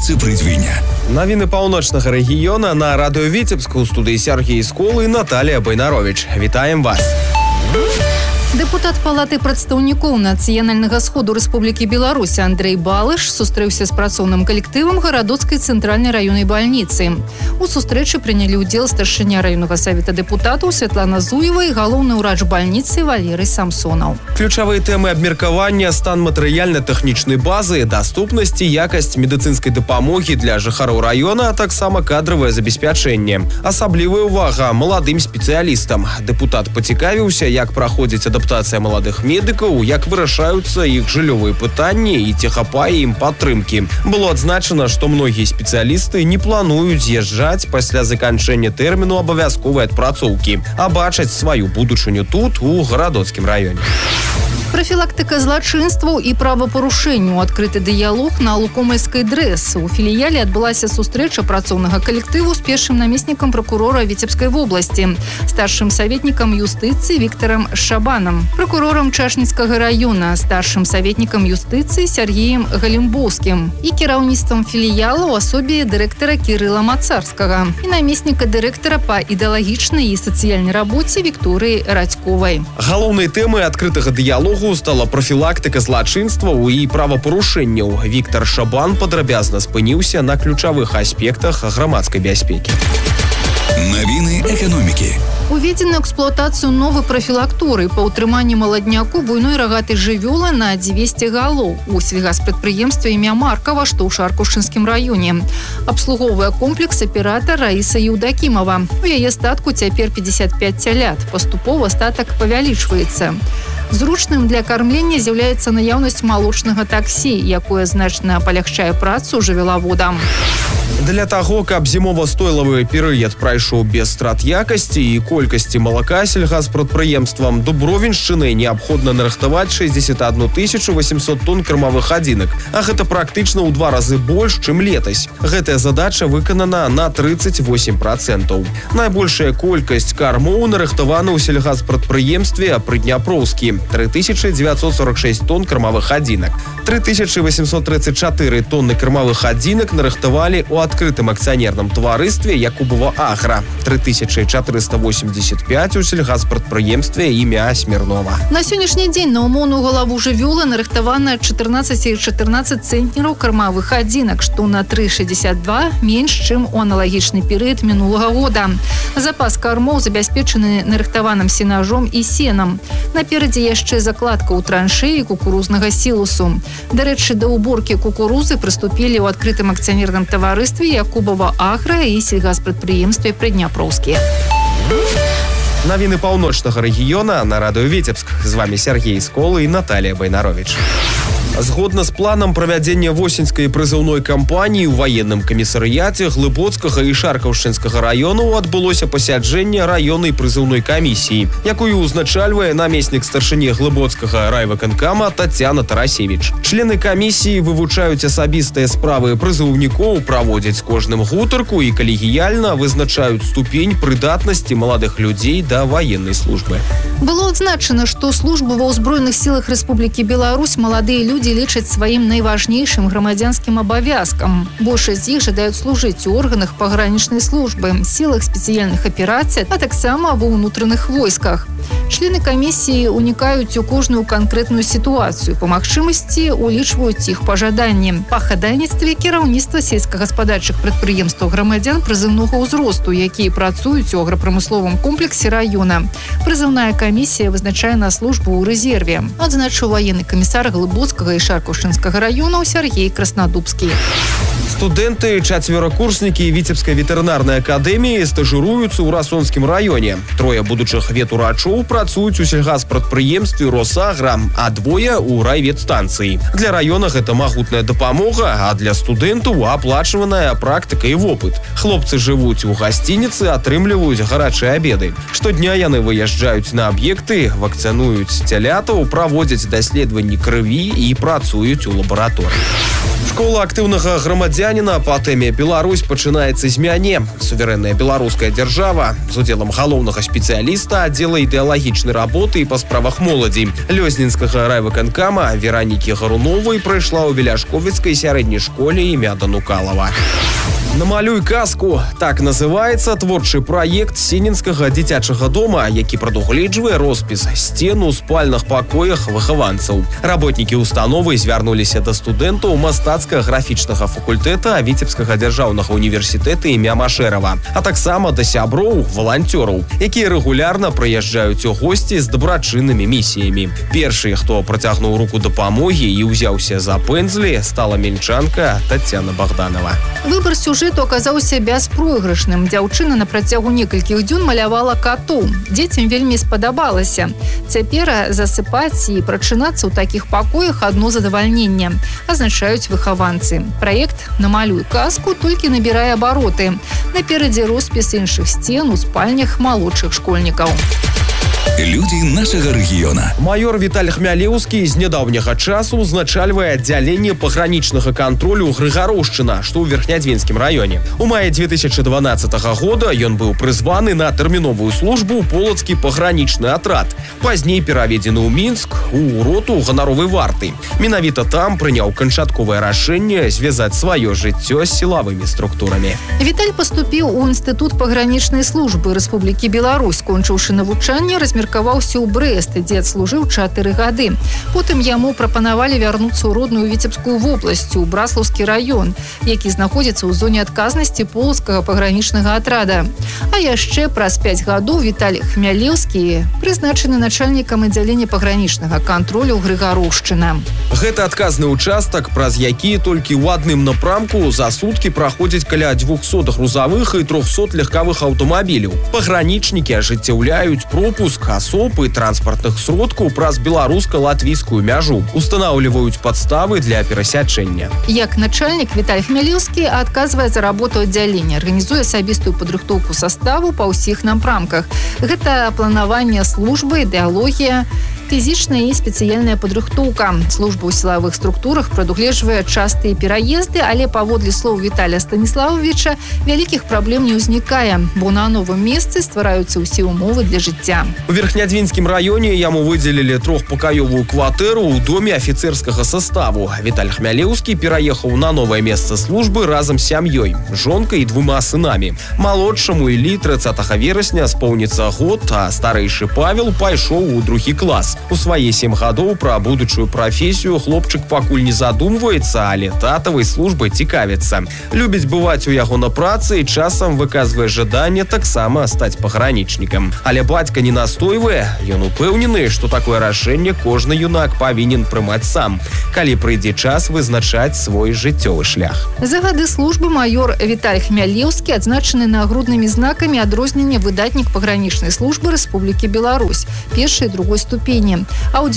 столицы Прыдвіня. Навіны паўночнага рэгіёна на радыё Віцебск, у студыі Сергей Сколы і Наталія Байнарович. Вітаем вас! Дэпутат Палаты прадстаўнікоў Нацыянальнага сходу Рэспублікі Беларусь Андрей Балыш сустрэўся з працоўным калектывам гарадоцкай цэнтральнай раённай бальніцы. У сустрэчы прынялі ўдзел старшыня раённага савета дэпутатаў Святлана Зуева і галоўны ўрач бальніцы Валерый Самсонаў. Ключавыя тэмы абмеркавання, стан матэрыяльна-тэхнічнай базы, даступнасці, якасць медыцынскай дапамогі для жыхароў раёна, а таксама кадравае забеспячэнне. Асаблівая ўвага маладым спецыялістам. Дэпутат пацікавіўся, як праходзіць адаптацыя маладых медыкаў, як вырашаюцца іх жыллёвыя пытанні і ці хапае ім падтрымкі. Было адзначана, што многія спецыялісты не плануюць з'язджаць пасля заканчэння тэрміну абавязковай адпрацоўкі, а бачаць сваю будучыню тут, у гарадоцкім раёне. Профілактыка злачынстваў і правапарушэнняў. Адкрыты дыялог на Лукомельскай ДРЭС. У філіяле адбылася сустрэча працоўнага калектыву з першым намеснікам пракурора Віцебскай вобласці, старшым саветнікам юстыцыі Віктарам Шабанам, пракурорам Чашніцкага раёна, старшым саветнікам юстыцыі Сергеем Галімбоўскім і кіраўніцтвам філіяла ў асобе дырэктара Кірыла Мацарскага і намесніка дырэктара па ідэалагічнай і сацыяльнай рабоце Вікторыі Радзьковай. Галоўнай тэмай адкрытага дыялогу стала профілактыка злачынстваў і правапарушэнняў. Віктар Шабан падрабязна спыніўся на ключавых аспектах грамадскай бяспекі. Навіны эканомікі. Уведзены ў эксплуатацыю новы профілакторый па ўтрыманні маладняку буйной рагатай жывёлы на 200 галоў у сельгаспрадпрыемстве імя Маркава, што ў Шаркушынскім раёне. Абслугоўвае комплекс аператар Раіса Еўдакімова. У яе статку цяпер 55 цялят. Паступова статак павялічваецца. Зручным для кармлення з'яўляецца наяўнасць малочнага таксі, якое значна палягчае працу жывёлаводам. Для таго, каб зімова-стойлавы перыяд прайшоў без страт якасці і колькасці малака сельгаспрадпрыемствам Дубровіншчыны неабходна нарыхтаваць 61 800 тонн кармавых адзінак, а гэта практычна ў 2 разы больш, чым летась. Гэтая задача выканана на 38%. Найбольшая колькасць кармоў нарыхтавана ў сельгаспрадпрыемстве Прыдняпроўскі – 3946 тонн кармавых адзінак. 3834 тонны кармавых адзінак нарыхтавалі ў адкрытым акцыянерным таварыстве Якубова Агра, 3485 у сельгаспрадпрыемстве імя Смірнова. На сённяшні дзень на умоўную галаву жывёлы нарыхтавана 14,14 цэнтнераў кармавых адзінак, што на 3,62 менш, чым у аналагічны перыяд мінулага года. Запас кармоў забяспечаны нарыхтаваным сенажом і сенам. Наперадзе яшчэ закладка ў траншеі кукурузнага сілусу. Дарэчы, да ўборкі кукурузы прыступілі ў адкрытым акцыянерным таварыстве Якубова Агра і сельгаспрадпрыемстве Прыдняпроўскі. Навіны паўночнага рэгіёна на радыё Віцебск. З вами Сергей Сколы і Наталія Байнарович. Згодна з планам правядзення восеньскай прызыўной кампаніі ў ваенным камісарыяце Глыбоцкага і Шаркаўшчынскага раёнаў адбылося пасяджэнне раённай прызыўной камісіі, якую ўзначальвае намеснік старшыні Глыбоцкага райвыканкама Тацяна Тарасевіч. Члены камісіі вывучаюць асабістыя справы прызыўнікоў, праводзяць з кожным гутарку і калегіяльна вызначаюць ступень прыдатнасці маладых людзей да ваеннай службы. Было адзначана, што службу ва ўзброеных сілах Рэспублікі Беларусь маладыя людзі лічаць сваім найважнейшым грамадзянскім абавязкам. Большасць з іх жадаюць служыць у органах пагранічнай службы, сілах спецыяльных аперацый, а таксама ва ўнутраных войсках. Члены камісіі унікаюць у кожную канкрэтную сітуацыю, па магчымасці улічваюць іх пажаданні. Па хадайніцтве кіраўніцтва сельскагаспадарчых прадпрыемстваў грамадзян прызыўнога ўзросту, якія працуюць у аграпрамысловым комплексе раёна. Прызыўная камісія вызначае на службу ў рэзерве, адзначыў ваенны камісар Глыбоцкага і Шаркаўшчынскага раёнаў Сергей Краснадубскі. Студэнты, чацвёракурснікі Віцебскай ветэрынарнай акадэміі стажыруюцца ў Расонскім раёне. 3 будучых ветурачоў працуюць у сельгаспрадпрыемстве Росагра, а 2 у райветстанцыі. Для раёна гэта магутная дапамога, а для студэнтаў аплачваная практыка і вопыт. Хлопцы жывуць у гасцініцы, атрымліваюць гарачыя абеды. Штодня яны выязджаюць на аб'екты, вакцынуюць цялятаў, праводзяць даследаванні крыві і працуюць у лабараторыі. Школа актыўнага грамадзянства грамадзяніна па тэме «Беларусь пачынаецца з мяне». Суверэнная беларуская дзяржава з удзелам галоўнага спецыяліста аддзела ідэалагічнай работы па справах моладзі Лёзнінскага райвыканкама Веранікі Гаруновай прайшла ў Веляшковіцкай сярэдняй школе імя Данукалава. «Намалюй казку» – так называецца творчы праект Сенінскага дзіцячага дома, які прадугледжвае роспіс сцен у спальных пакоях выхаванцаў. Работнікі установы звярнуліся да студэнтаў мастацка-графічнага факультэта Віцебскага дзяржаўнага універсітэта імя Машэрава, а таксама да сяброў, валанцёраў, якія рэгулярна прыязджаюць у госці з дабрачыннымі місіямі. Першай, хто працягнуў руку дапамогі і ўзяўся за пэндзлі, стала мінчанка Тацяна Богданова. Выбар сюжэту аказаўся бяспройгрышным. Дзяўчына на працягу некалькіх дзён малявала катоў. Дзецям вельмі спадабалася. Цяпер засыпаць і прачынацца ў такіх пакоях адно задавальненне, азначаюць выхаванцы. Праект «Намалюй казку» толькі набірае абароты. Наперадзе роспіс іншых сцен у спальнях малодшых школьнікаў. Людзі нашага рэгіёна. Майор Віталь Хмялеўскі з нядаўняга часу ўзначальвае аддзяленне пагранічнага кантролю Грыгароўшчына, што ў Верхнядвінскім раёне. У маі 2012 года ён быў прызваны на тэрміновую службу ў полацкі пагранічны атрад. Пазней пераведзены ў Мінск у роту ганаровай варты. Менавіта там прыняў канчатковае рашэнне звязаць сваё жыццё з сілавымі структурамі. Віталь паступіў у Інстытут пагранічнай службы Рэспублікі Беларусь, скончыўшы навучанне, размеркаваўся ў Брэст, дзе адслужыў 4 гады. Потым яму прапанавалі вярнуцца ў родную Віцебскую вобласць, у Браслаўскі раён, які знаходзіцца ў зоне адказнасці полацкага пагранічнага атрада. А яшчэ праз 5 гадоў Віталь Хмялеўскі прызначаны начальнікам аддзялення пагранічнага кантролю Грыгароўшчына. Гэта адказны ўчастак, праз які толькі ў адным напрамку за суткі праходзіць каля 200 грузавых і 300 легкавых аўтамабіляў. Пагранічнікі ажыццяўляюць пропуск асоб і транспартных сродкаў праз беларуска-латвійскую мяжу, устанаўліваюць падставы для перасячэння. Як начальнік Віталь Хмялеўскі адказвае за работу аддзялення, арганізуе асабістую падрыхтоўку саставу па ўсіх напрамках. Гэта планаванне службы, ідэалогія, фізічная і спецыяльная падрыхтоўка. Служба ў сілавых структурах прадугледжвае частыя пераезды, але паводле слоў Віталя Станіславовича вялікіх праблем не ўзнікае, бо на новым месцы ствараюцца ўсе ўмовы для жыцця. У Верхнядвінскім раёне яму выдзелілі 3-пакаёвую кватэру ў доме афіцэрскага саставу. Віталь Хмялеўскі пераехаў на новае месца службы разам з сям'ёй, жонкай і 2 сынамі. Малодшаму Іллі 30 верасня споўніцца год, а старэйшы Павел пайшоў у 2 клас. У свае 7 гадоў пра будучую прафесію хлопчык пакуль не задумваецца, але татавай службай цікавіцца. Любіць бываць у яго на працы і часам выказвае жаданне таксама стаць пагранічнікам. Але бацька не настойвае, ён упэўнены, што такое рашэнне кожны юнак павінен прымаць сам, калі прыйдзе час вызначаць свой жыццёвы шлях. За гады службы майор Віталь Хмялеўскі адзначаны нагруднымі знакамі адрознення выдатнік пагранічнай службы Рэспублікі Беларусь 1-й і 2-й ступені. А ў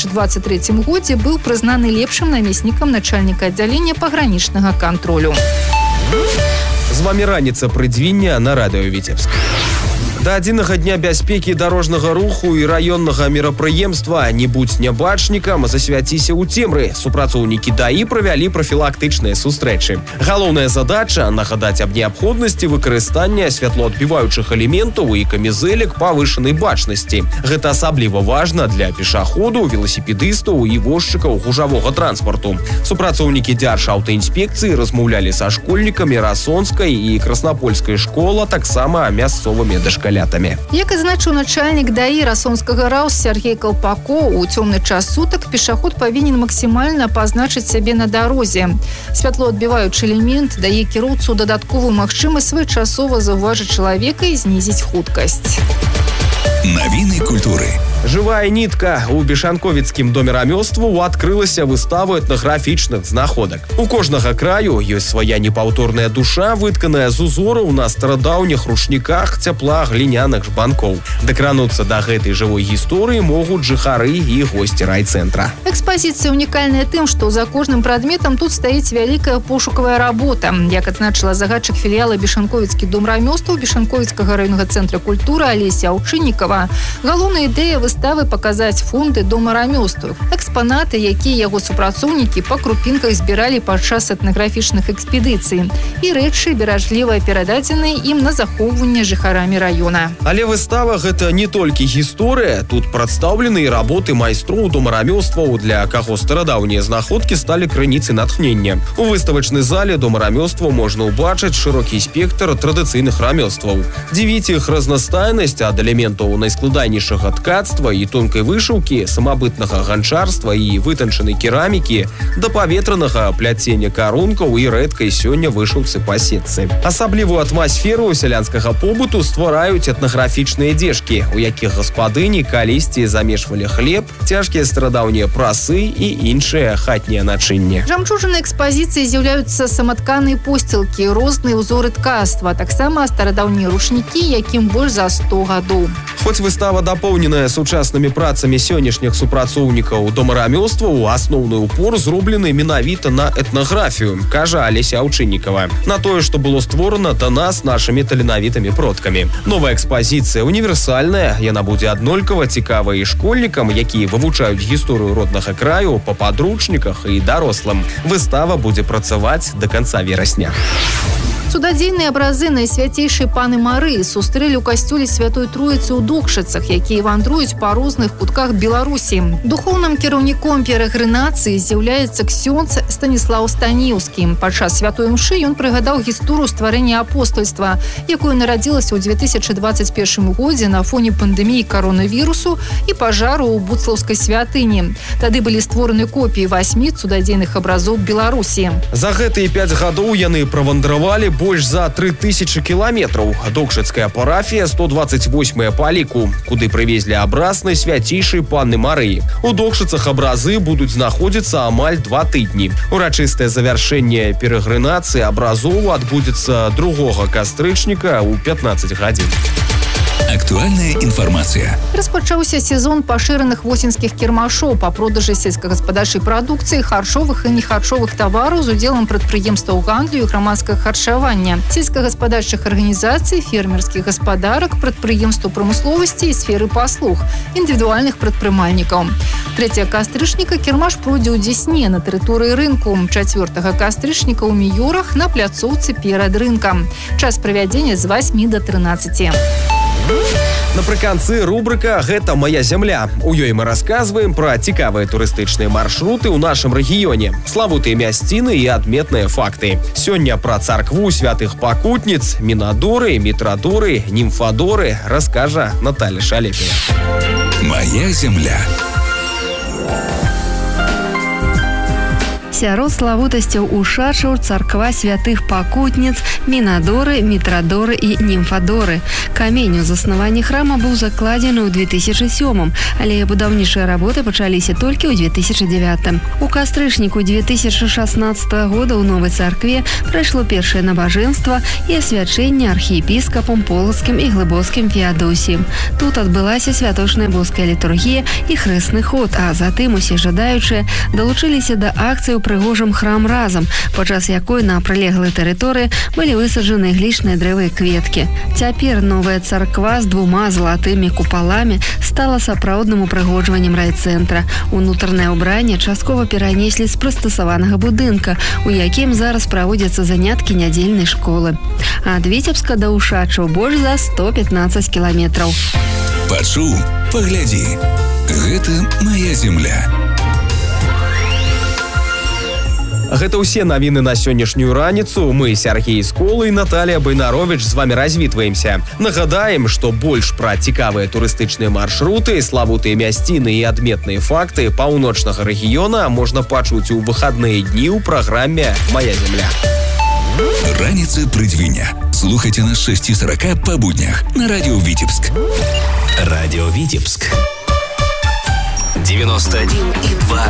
2023 годзе быў прызнаны лепшым намеснікам начальніка аддзялення пагранічнага кантролю. З вамі раніца прыдзвіння на радыё Віцебск. Да адзінага дня бяспекі дарожнага руху і раённага мерапрыемства «Не будзь нябачнікам, засвяціся ў цемры». Супрацоўнікі ДАІ правялі прафілактычныя сустрэчы. Галоўная задача – нагадаць аб неабходнасці выкарыстання святлоадбіваючых элементаў і камізэлек павышанай бачнасці. Гэта асабліва важна для пешаходаў, веласіпедыстаў і возчыкаў гужавога транспарту. Супрацоўнікі Дзяржаўтаінспекцыі размаўлялі са школьнікамі Расонскай і Краснапольскай школ, а таксама мясцовымі дашкалярамі. Як адзначыў начальнік ДАІ Расонскага РАУС Сергей Колпако, у цёмны час сутак пешаход павінен максімальна пазначыць сябе на дарозе. Святлоадбіваючы элемент дае кіроўцу дадатковую магчымасць своечасова заўважыць чалавека і знізіць хуткасць. Навіны культуры. Жывая нітка. У Бешанковіцкім доме рамёстваў адкрылася выстава этнаграфічных знаходак. У кожнага краю ёсць свая непаўторная душа, вытканая з узораў на старадаўніх ручніках цяпла гліняных жбанкоў. Дакрануцца да гэтай жывой гісторыі могуць жыхары і госці райцэнтра. Экспазіцыя унікальная тым, што за кожным прадметам тут стаіць вялікая пошукавая работа. Як адзначыла загадчык філіяла Бешанковіцкі дом рамёстваў Бешанковіцкага раённага цэнтра культуры Алеся Аўчыннікава, Авчыннікава. Галоўная ідэя выставы паказаць фонды дома рамёстваў. Экспанаты, якія яго супрацоўнікі па крупінках збіралі падчас этнаграфічных экспедыцый. І рэчы беражліва перададзеныя ім на захоўванне жыхарамі раёна. Але выстава гэта не толькі гісторыя. Тут прадстаўлены і работы майстроў дома рамёстваў, для каго старадаўнія знаходкі сталі крыніцай натхнення. У выставачнай зале дома рамёстваў можна ўбачыць шырокі спектр традыцыйных рамёстваў. Дзівіць іх разнастайнасць ад элементаў найскладанейшага ткацтва і тонкай вышыўкі, самабытнага ганчарства і вытанчанай керамікі да паветранага пляцення карункаў і рэдкай сёння вышыўцы па сетцы. Асаблівую атмасферу сялянскага побыту ствараюць этнаграфічныя дзежкі, у якіх гаспадыні калісьці замешвалі хлеб, цяжкія старадаўнія прасы і іншыя хатнія начынні. Жамчужынай экспазіцыі з'яўляюцца саматканыя посцілкі, розныя ўзоры ткацтва, таксама старадаўнія ручнікі, якім больш за 100 гадоў. Хоць выстава дапоўненая сучаснымі працамі сённяшніх супрацоўнікаў дома рамёстваў, асноўны упор зроблены менавіта на этнаграфію, кажа Алеся Авчыннікава. На тое, што было створана да нас нашымі таленавітымі продкамі. Новая экспазіцыя універсальная, яна будзе аднолькава цікавая і школьнікам, якія вывучаюць гісторыю роднага краю па падручніках і дарослым. Выстава будзе працаваць да канца верасня. Цудадзейныя абразы найсвяцейшай паны Марыі сустрэлі ў касцёле Святой Троіцы ў Докшыцах, якія вандруюць па розных кутках Беларусі. Духоўным кіраўніком перагрынацыі з'яўляецца ксёндз Станіслаў Станіўскі. Падчас святой імшы ён прыгадаў гісторыю стварэння апостальства, якое нарадзілася ў 2021 годзе на фоне пандэміі каронавірусу і пажару ў Буцлаўскай святыні. Тады былі створаны копіі 8 цудадзейных абразоў Беларусі. За гэтыя 5 гадоў яны правандравалі больш за 3000 кіламетраў. Докшыцкая парафія 128 па ліку, куды прывезлі абраз найсвяцейшай панны Марыі. У Докшыцах абразы будуць знаходзіцца амаль 2 тыдні. Урачыстае завяршэнне перагрынацыі абразоў адбудзецца 2 кастрычніка ў 15 гадзін. Актуальная інфармацыя. Распачаўся сезон пашыраных восеньскіх кірмашоў па продажы сельскагаспадарчай прадукцыі, харчовых і нехарчовых тавараў з удзелам прадпрыемстваў гандлю і грамадскага харчавання, сельскагаспадарчых арганізацый, фермерскіх гаспадарак, прадпрыемстваў прамысловасці і сферы паслуг, індывідуальных прадпрымальнікаў. 3 кастрычніка кірмаш пройдзе ў Дзесне на тэрыторыі рынку, 4 кастрычніка ў Міёрах на пляцоўцы перад рынкам. Час правядзення з 8 до 13. Напрыканцы рубрыка «Гэта моя зямля». У ёй мы расказваем пра цікавыя турыстычныя маршруты ў нашым рэгіёне, славутыя мясціны і адметныя факты. Сёння пра царкву святых пакутніц, Мінадоры, Мітрадоры, Німфадоры раскажа Наталя Шалепія. Моя земля. Сярод славутасцяў ушачаў царква святых пакутніц, Мінадоры, Мітрадоры і Німфадоры. Камень у заснаванні храма быў закладзены ў 2007, але будаўнічыя работы пачаліся толькі ў 2009. У кастрычніку 2016 года ў новай царкве прайшло першае набажэнства і асвячэнне архіепіскапам Полацкім і Глыбоцкім Феадосіем. Тут адбылася святочная боская літургія і хрэсны ход, а затым усе жадаючыя далучыліся да акцыі ў прыгожым храм разам, падчас якой на прылеглай тэрыторыі былі высаджаны іглічныя дрэвы і кветкі. Цяпер новая царква з 2 залатымі купаламі стала сапраўдным упрыгожваннем райцэнтра. Унутранае ўбранне часткова перанеслі з прыстасаванага будынка, у якім зараз праводзяцца заняткі нядзельнай школы. Ад Віцебска да Ушачаў больш за 115 кіламетраў. Пачуў, паглядзі. Гэта моя земля. Гэта ўсе навіны на сённяшнюю раніцу. Мы, Сергей Скола і Наталія Байнаровіч, з вами развітваемся. Нагадаем, што больш пра цікавыя турыстычныя маршруты, славутыя мясціны і адметныя факты паўночнага рэгіёна можна пачуць у выхадныя дні ў праграме «Моя земля». Раніца прыдзвіня. Слухайте нас 6:40 по буднях на радио Витебск. Радио Витебск. 91,2